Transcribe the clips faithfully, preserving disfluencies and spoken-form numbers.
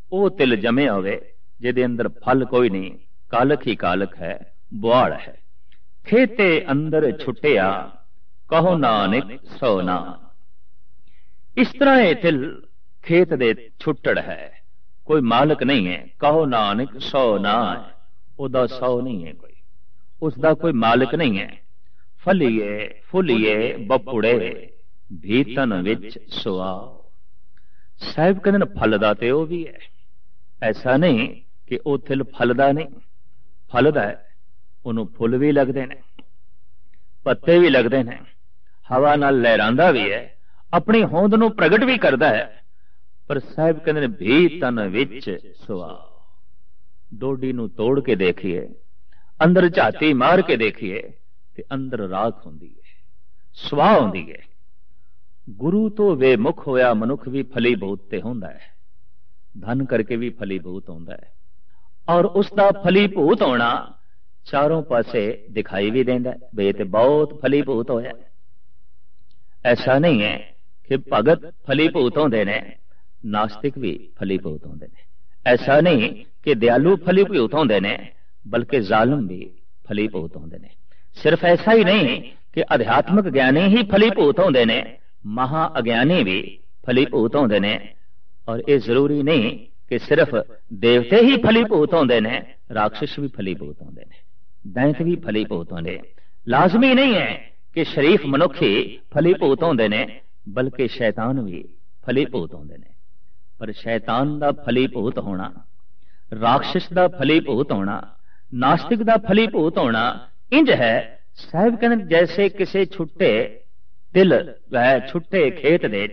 ਉਹ ਤਿਲ ਜਮੇ ਹੋਵੇ ਜਿਹਦੇ ਅੰਦਰ ਫਲ ਕੋਈ ਨਹੀਂ, ਕਾਲਕ ਹੀ ਕਾਲਕ ਹੈ, बुआड़ है। खेते अंदर छुटिया कहो नानक सो ना। इस तरह ये तिल खेत दे छुट्टड़ है, कोई मालिक नहीं है। कहो नानक सौ ना है, उदा सौ नहीं है कोई, उसका कोई मालिक नहीं है। फलिए फुलिए बपुड़े भीतन विच सुआ। साहिब कहते फलदा ते वो भी है, ऐसा नहीं कि वो तिल फलदा नहीं, फलदा है। ਉਹਨੂੰ ਫੁੱਲ ਵੀ ਲੱਗਦੇ ਨੇ, ਪੱਤੇ ਵੀ ਲੱਗਦੇ ਨੇ, ਹਵਾ ਨਾਲ ਲਹਿਰਾਂਦਾ ਵੀ ਹੈ, ਆਪਣੀ ਹੋਂਦ ਨੂੰ ਪ੍ਰਗਟ ਵੀ ਕਰਦਾ ਹੈ। ਪਰ ਸਾਹਿਬ ਕਹਿੰਦੇ ਨੇ ਵੀ ਤਨ ਵਿੱਚ ਸੁਆ। ਡੋਡੀ ਨੂੰ ਤੋੜ ਕੇ ਦੇਖੀਏ, ਅੰਦਰ ਝਾਤੀ ਮਾਰ ਕੇ ਦੇਖੀਏ ਤੇ ਅੰਦਰ ਰਾਖ ਹੁੰਦੀ ਹੈ, ਸੁਆ ਹੁੰਦੀ ਹੈ। ਗੁਰੂ ਤੋਂ ਬੇਮੁਖ ਹੋਇਆ ਮਨੁੱਖ ਵੀ ਫਲੀ ਭੂਤ ਤੇ ਹੁੰਦਾ ਹੈ, ਧਨ ਕਰਕੇ ਵੀ ਫਲੀ ਭੂਤ ਹੁੰਦਾ ਹੈ। ਔਰ ਉਸ ਦਾ ਫਲੀ ਭੂਤ ਹੋਣਾ ਚਾਰੋਂ ਪਾਸੇ ਦਿਖਾਈ ਵੀ ਦਿੰਦਾ ਬਈ ਇਹ ਤੇ ਬਹੁਤ ਫਲੀ ਭੂਤ ਹੋਇਆ। ਐਸਾ ਨਹੀਂ ਹੈ ਕਿ ਭਗਤ ਫਲੀ ਭੂਤ ਹੁੰਦੇ ਨੇ, ਨਾਸਤਿਕ ਵੀ ਫਲੀ ਭੂਤ ਹੁੰਦੇ ਨੇ। ਐਸਾ ਨਹੀਂ ਕਿ ਦਿਆਲੂ ਫਲੀ ਭੂਤ ਹੁੰਦੇ ਨੇ, ਬਲਕਿ ਜ਼ਾਲਮ ਵੀ ਫਲੀ ਭੂਤ ਹੁੰਦੇ ਨੇ। ਸਿਰਫ ਐਸਾ ਹੀ ਨਹੀਂ ਕਿ ਅਧਿਆਤਮਿਕ ਗਿਆਨੀ ਹੀ ਫਲੀ ਭੂਤ ਹੁੰਦੇ ਨੇ, ਮਹਾ ਅਗਿਆਨੀ ਵੀ ਫਲੀ ਭੂਤ ਹੁੰਦੇ ਨੇ। ਔਰ ਇਹ ਜ਼ਰੂਰੀ ਨਹੀਂ ਕਿ ਸਿਰਫ ਦੇਵਤੇ ਹੀ ਫਲੀ ਭੂਤ ਹੁੰਦੇ ਨੇ, ਰਾਖਸ਼ ਵੀ ਫਲੀ ਭੂਤ ਹੁੰਦੇ ਨੇ, दैत भी फली भूत होंदे। लाजमी नहीं है कि शरीफ मनुख ही फली भूत होंदे ने, बल्कि शैतान भी फली भूत होंदे ने। पर शैतान दा फली भूत होना, राक्षस दा फली भूत होना, नास्तिक दा फली भूत होना इंज है साहिब कहते जैसे किसी छुट्टे तिल वह छुट्टे खेत दे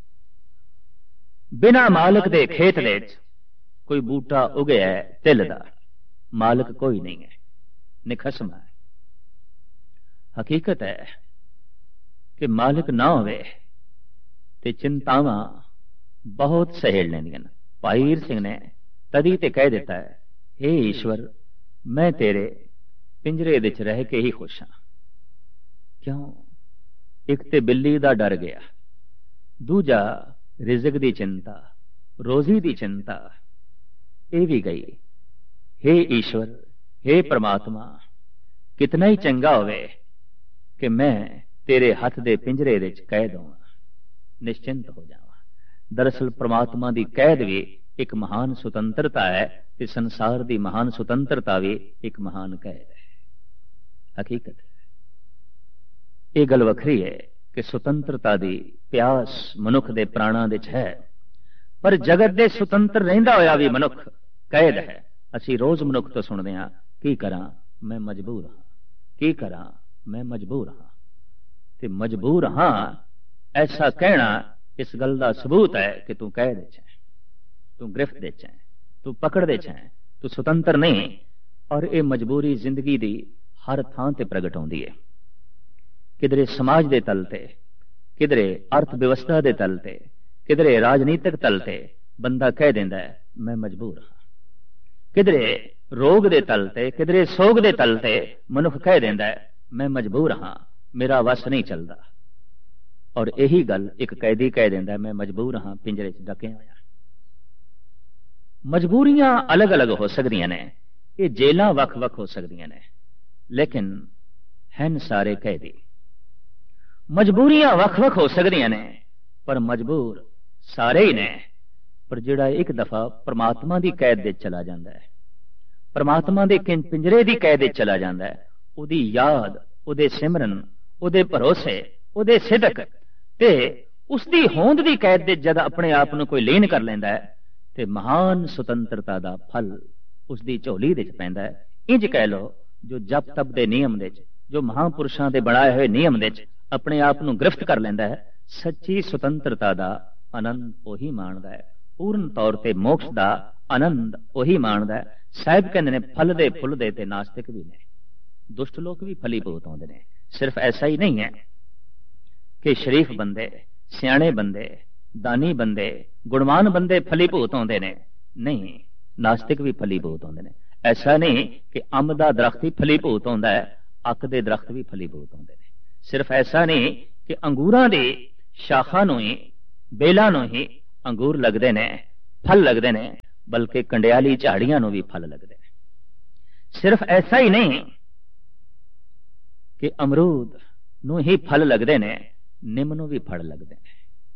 बिना मालिक दे खेत दे कोई बूटा उगया है, तिल दा मालिक कोई नहीं है, निखसमा है। हकीकत है कि मालिक ना होवे ते चिंतावां बहुत सहेड़ लैंदियां। भाई हीर सिंह ने तदी ते कह दिता है, हे ईश्वर मैं तेरे पिंजरे विच रह के ही खुश हाँ। क्यों? एक ते बिल्ली दा डर गया, दूजा रिज़क दी चिंता, रोजी दी चिंता ये भी गई। हे ईश्वर, हे परमात्मा, कितना ही चंगा होवे कि मैं तेरे हथ दे पिंजरे विच कैद होवां, निश्चिंत हो जावां। दरअसल परमात्मा दी कैद भी एक महान सुतंत्रता है ते संसार दी महान सुतंत्रता भी एक महान कैद है। हकीकत है ये गल वखरी है कि सुतंत्रता दी प्यास मनुख दे प्राणां विच है, पर जगत दे सुतंत्र रहिंदा होया भी मनुख कैद है। असीं रोज मनुख तो सुणदे हां की करा मैं मजबूर हाँ, की करा मैं मजबूर हाँ। ते मजबूर हाँ ऐसा कहना इस गल का सबूत है कि तू कह दे है, तू गिरफ्त दे है, तू पकड़ दे है, तू सुतंत्र नहीं। और ये मजबूरी जिंदगी दी हर थां ते प्रगट होंदी है, किधरे समाज दे तल ते, किधरे अर्थ व्यवस्था दे तल ते, किधरे राजनीतिक तल ते बंदा कह देंदा है मैं मजबूर हाँ। किधरे रोग दे तल ते, किधरे सोग दे तल ते मनुख कह देंदा है मैं मजबूर हाँ, मेरा वस नहीं चलता। और यही गल एक कैदी कह देंदा है मैं मजबूर हाँ, पिंजरे च डके होया। मजबूरियां अलग अलग हो सकदियां ने, ये जेलां वख वख हो सकदियां ने, लेकिन हैं सारे कैदी। मजबूरियां वख वख हो सकदियां ने पर मजबूर सारे ही ने। पर जिहड़ा एक दफा परमात्मा दी कैद दे चला जांदा है, परमात्मा दे पिंजरे दी कैद दे चला जांदा है, उहदी याद, उहदे सिमरन, उहदे भरोसे, उहदे सिदक ते उसदी होंद दी कैद दे जद अपने आप नूं कोई लीन कर लैंदा है ते महान सुतंत्रता दा फल उसदी झोली दे च पैंदा है। इंज कह लो जो जप तप दे नियम दे च, जो महापुरुषां दे बनाए हुए नियम दे च अपने आप नूं गिरफ्त कर लैंदा है, सच्ची सुतंत्रता दा आनंद ओही माणदा है, पूर्ण तौर ते मोक्ष दा आनंद ओही माणदा है। साहिब कहंदे ने फल दे फुल दे ते नास्तिक भी ने, दुष्ट लोग भी फलीभूत होंदे ने। सिर्फ ऐसा ही नहीं है कि शरीफ बंदे, सियाणे बंदे, दानी बंदे, गुणवान बंदे फलीभूत होंदे ने, नहीं, नास्तिक भी फलीभूत होंदे ने। ऐसा नहीं कि अंब दा दरख्त ही फलीभूत होंदा है, अक दे दरख्त भी फलीभूत होंदे ने। सिर्फ ऐसा नहीं कि अंगूरां दी शाखा नूं ही, बेलां नूं ही अंगूर लगदे ने, फल लगदे ने, बल्कि कंडियाली झाड़ियां नूं भी फल लगदे ने। सिर्फ ऐसा ही नहीं कि अमरूद नूं ही फल लगदे ने, निम नूं भी फल लगदे ने,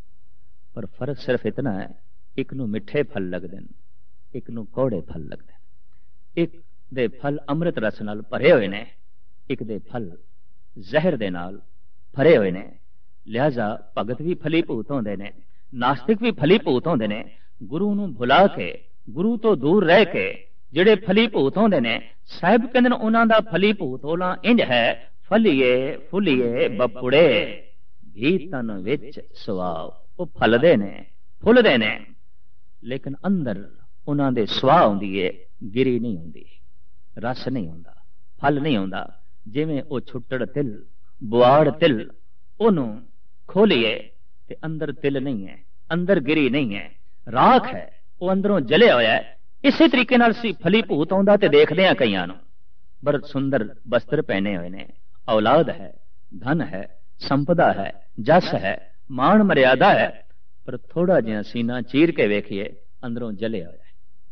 पर फर्क सिर्फ इतना है, एक नूं मिठे फल लगदे ने, एक नूं कौड़े फल लगदे ने। एक दे फल अमृत रस नाल भरे हुए ने, एक दे फल जहर दे नाल भरे हुए ने। लिहाजा भगत भी फलीभूत होंदे ने, नास्तिक भी फलीभूत होंदे ने। गुरु नूं भुला के, गुरु तो दूर रह के ਜਿਹੜੇ फलीभूत होंदे ने, साहिब कहंदे ने उन्हां दा फलीभूत होना इंज है, फलिए फुलिए बपुड़े भी तन विच सुआव। वो फलदे ने, फुलदे ने, लेकिन अंदर उन्हां दे सुआह हुंदी है, गिरी नहीं हुंदी, रस नहीं हुंदा, फल नहीं हुंदा। जिवें वो छुट्टड़ तिल, बुआड़ तिल, ओनू खोलिए ते अंदर तिल नहीं है, अंदर गिरी नहीं है, राख है, वो अंदरों जलिया होया है। इसे तरीके नाल सी फलीभूत आउंदा ते देखदे आ कईयां नूं बड़ सुंदर वस्त्र पहने हुए ने, औलाद है, धन है, संपदा है, जस है, मान मर्यादा है, पर थोड़ा जिहा सीना चीर के वेखिए अंदरों जलिया होया है,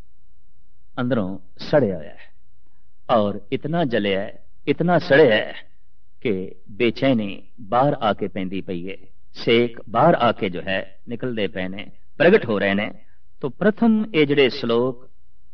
अंदरों सड़िया होया है। और इतना जलिया है, इतना सड़िया है कि बेचैनी बाहर आके पैंदी पई है, सेक बाहर आके जो है निकलते पे ने, प्रगट हो रहे ने। तो प्रथम ये जिहड़े श्लोक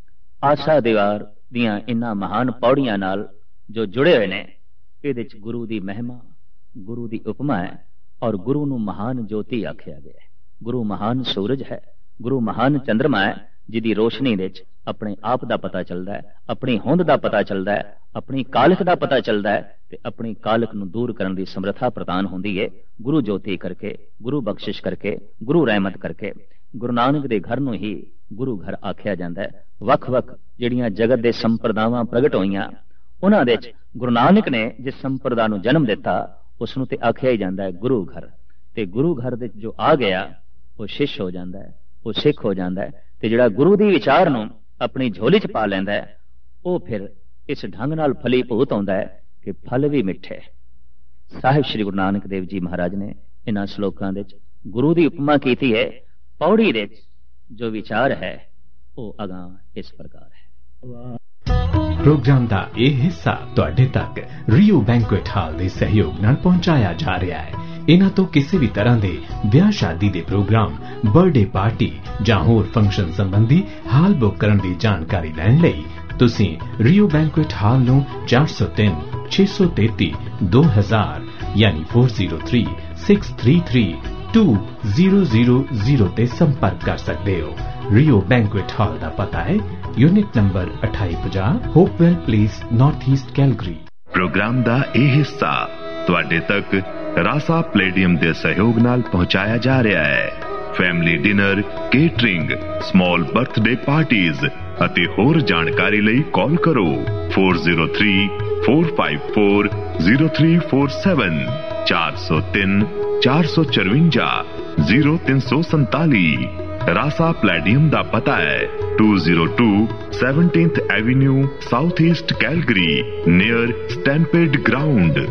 आशा दीवार दियां इन्हां महान पौड़ियां नाल जो जुड़े हुए ने, इहदे च गुरु दी महिमा, गुरु दी उपमा है, और गुरु नूं महान ज्योति आख्या गया है। गुरु महान सूरज है, गुरु महान चंद्रमा है, जिहदी रोशनी दे च अपने आप दा पता चलदा है, अपनी होंद दा पता चलदा है, अपनी कालख दा पता चलदा है, ते अपनी कालख नूं दूर करन दी समर्था प्रदान हुंदी है गुरु ज्योति करके, गुरु बख्शिश करके, गुरु रहमत करके। गुरु नानक दे घर नूं ही गुरु घर आख्या जांदा है। वख वख जिहड़ियां जगत दे संप्रदावां प्रगट होईयां, उन्हां दे च गुरु नानक ने जिस संप्रदा नूं जन्म दिता, उस नूं ते आख्या ही जांदा है गुरु घर। ते गुरु घर दे जो आ गया वो शिष्य हो जांदा है, वो सिख हो जांदा है, ते जिहड़ा गुरु दी विचार नूं अपनी झोली च पा लैंदा है, वो फिर इस ढंग नाल फलीभूत होंदा है कि फल भी मिठे। साहिब श्री गुरु नानक देव जी महाराज ने इन्हां श्लोकां दे च गुरु दी उपमा कीती है। पौड़ी दे जो विचार है वो अगां इस प्रकार है। प्रोग्राम का यह हिस्सा तुहाडे तक रियो बैंकुएट हाल दे सहयोग नाल पहुंचाया जा रहा है। इन्हां तो किसी भी तरह दे ब्याह शादी दे प्रोग्राम, बर्थडे पार्टी जां होर फंक्शन संबंधी हाल बुक करन दी जानकारी लैण लई तुसीं रियो बैंकुएट हाल नूं चार सौ तीन छे सौ तेती दो हजार यानी four zero three six three three to zero zero zero ते संपर्क कर सकते हो। रियो बैंकुएट हॉल का पता है यूनिट नंबर अठाई पचास Hopewell place north east Calgary. Programme का यह हिस्सा तुहाडे तक रासा प्लेडियम के सहयोग नाल पहुंचाया जा रहा है। Family dinner, catering, small birthday parties ਅਤੇ ਹੋਰ ਜਾਣਕਾਰੀ ਲਈ ਕਾਲ ਕਰੋ four zero three four five four zero three four seven चार सौ तीन चार सौ चरवंजा जीरो तीन सौ संताली। रासा प्लेडियम का पता है to zero to seventeenth Avenue south east Calgary near stampede ground.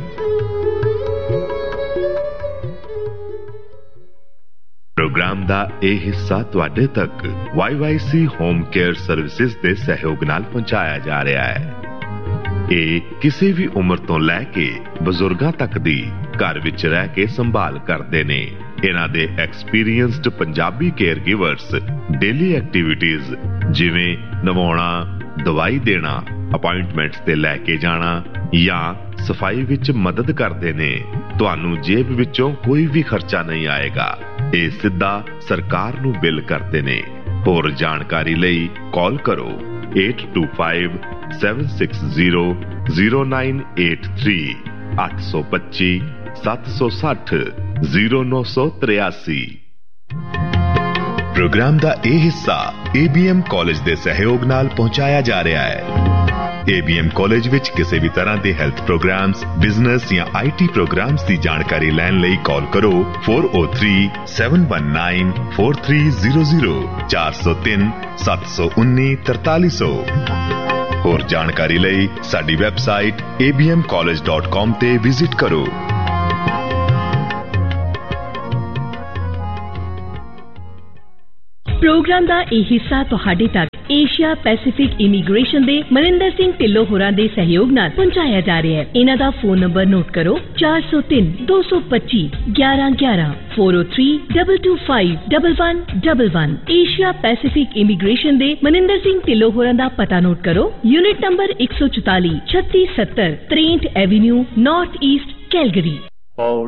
Programme का यह हिस्सा तुहाडे तक Y Y C home care services के सहयोग नाल पहुंचाया जा रहा है। ये किसी भी उम्र तो लैके बजुर्गां तक दी घर विच रह के संभाल करते ने। इन्हां दे experienced Punjabi care givers daily activities जिवें नवाउणा, दवाई देना, अपॉइंटमेंट्स ते लैके जाना या सफाई विच मदद करते ने। तुहानू जेब विचों कोई भी खर्चा नहीं आएगा। ये सीधा सरकार नू बिल करते ने। होर जानकारी लई कॉल करो eight to five seven six zero zero nine eight three अठ सौ पच्ची सत्त सौ सठ जीरो नौ सौ तिरासी। प्रोग्राम का यह हिस्सा ए बी एम कॉलेज के सहयोग नाल पहुंचाया जा रहा है। ए बी एम कॉलेज विच किसी भी तरह के हैल्थ प्रोग्राम्स, बिजनेस या आई टी प्रोग्राम्स की जानकारी लैन लई कॉल करो four O three seven one nine four three zero zero चार सौ तीन सत्त सौ उन्नी तरताली सौ। होर जानकारी लई साडी website A B M college dot com ते विजिट करो। ਪ੍ਰੋਗਰਾਮ ਦਾ ਇਹ ਹਿੱਸਾ ਤੁਹਾਡੇ ਤੱਕ ਏਸ਼ੀਆ ਪੈਸੀਫਿਕ ਇਮੀਗ੍ਰੇਸ਼ਨ ਦੇ ਮਨਿੰਦਰ ਸਿੰਘ ਢਿੱਲੋਂ ਹੋਰਾਂ ਦੇ ਸਹਿਯੋਗ ਨਾਲ ਪਹੁੰਚਾਇਆ ਜਾ ਰਿਹਾ ਹੈ। ਇਹਨਾਂ ਦਾ ਫੋਨ ਨੰਬਰ ਨੋਟ ਕਰੋ ਚਾਰ ਸੌ ਤਿੰਨ ਦੋ ਸੌ ਪੱਚੀ ਗਿਆਰਾਂ ਗਿਆਰਾਂ ਚਾਰ ਜ਼ੀਰੋ ਤਿੰਨ ਦੋ ਦੋ ਪੰਜ ਇੱਕ ਇੱਕ ਇੱਕ ਇੱਕ। ਏਸ਼ੀਆ ਪੈਸੀਫਿਕ ਇਮੀਗ੍ਰੇਸ਼ਨ ਦੇ ਮਨਿੰਦਰ ਸਿੰਘ ਢਿੱਲੋਂ ਹੋਰਾਂ ਦਾ ਪਤਾ ਨੋਟ ਕਰੋ ਯੂਨਿਟ ਨੰਬਰ ਇੱਕ ਸੌ ਚੁਤਾਲੀ ਛੱਤੀ ਸੱਤਰ ਤਰੇਂਹਠ ਐਵੀਨਿਊ ਨਾਰਥ ਈਸਟ ਕੈਲਗਰੀ।